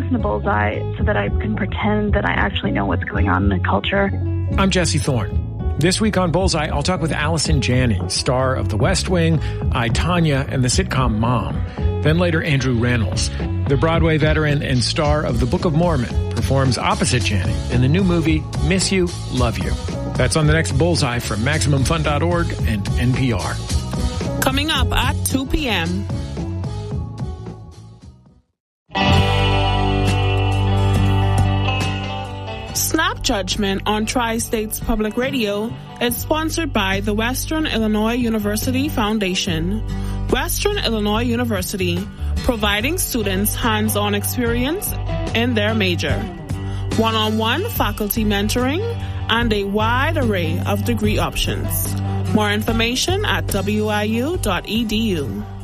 listen to Bullseye so that I can pretend that I actually know what's going on in the culture. I'm Jesse Thorne. This week on Bullseye, I'll talk with Allison Janney, star of The West Wing, I, Tonya, and the sitcom Mom. Then later, Andrew Reynolds, the Broadway veteran and star of The Book of Mormon, performs opposite Janney in the new movie Miss You, Love You. That's on the next Bullseye from MaximumFun.org and NPR. Coming up at 2 p.m. Snap Judgment on Tri-States Public Radio is sponsored by the Western Illinois University Foundation. Western Illinois University, providing students hands-on experience in their major, one-on-one faculty mentoring, and a wide array of degree options. More information at wiu.edu.